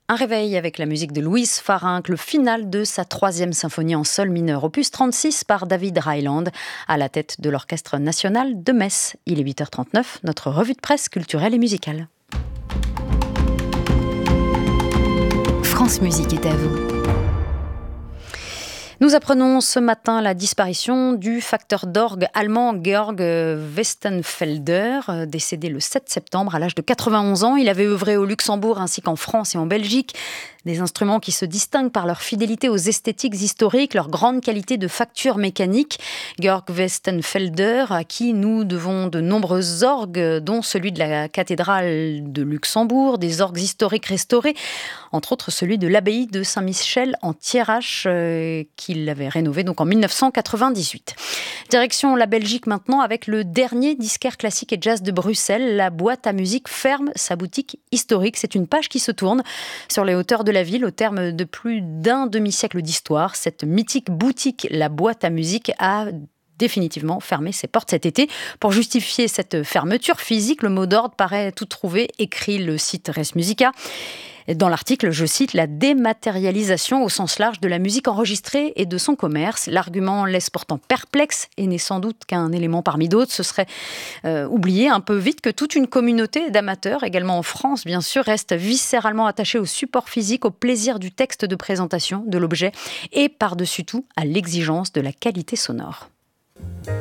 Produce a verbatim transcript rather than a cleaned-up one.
Un réveil avec la musique de Louise Farinck, le final de sa troisième symphonie en sol mineur, opus trente-six par David Ryland, à la tête de l'Orchestre national de Metz. Il est huit heures trente-neuf, notre revue de presse culturelle et musicale. France Musique est à vous. Nous apprenons ce matin la disparition du facteur d'orgue allemand Georg Westenfelder, décédé le sept septembre à l'âge de quatre-vingt-onze ans. Il avait œuvré au Luxembourg ainsi qu'en France et en Belgique. Des instruments qui se distinguent par leur fidélité aux esthétiques historiques, leur grande qualité de facture mécanique. Georg Westenfelder, à qui nous devons de nombreux orgues, dont celui de la cathédrale de Luxembourg, des orgues historiques restaurés, entre autres celui de l'abbaye de Saint-Michel en Thiérache, euh, qu'il avait rénové donc en dix-neuf cent quatre-vingt-dix-huit. Direction la Belgique maintenant avec le dernier disquaire classique et jazz de Bruxelles. La boîte à musique ferme sa boutique historique. C'est une page qui se tourne sur les hauteurs de la ville au terme de plus d'un demi-siècle d'histoire. Cette mythique boutique, la boîte à musique, a définitivement fermé ses portes cet été. Pour justifier cette fermeture physique, le mot d'ordre paraît tout trouvé, écrit le site Res Musica. Dans l'article, je cite, la dématérialisation au sens large de la musique enregistrée et de son commerce. L'argument laisse pourtant perplexe et n'est sans doute qu'un élément parmi d'autres. Ce serait euh, oublier un peu vite que toute une communauté d'amateurs, également en France bien sûr, reste viscéralement attachée au support physique, au plaisir du texte de présentation de l'objet et par-dessus tout à l'exigence de la qualité sonore.